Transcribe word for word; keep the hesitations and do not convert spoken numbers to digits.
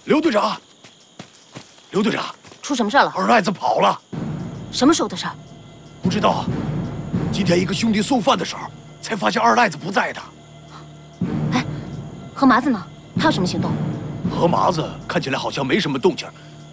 刘队长，刘队长， 出什么事了？ 二赖子跑了。 什么时候的事儿？ 不知道啊。今天一个兄弟送饭的时候，才发现二赖子不在的。 哎，何麻子呢？他有什么行动？ 何麻子看起来好像没什么动静，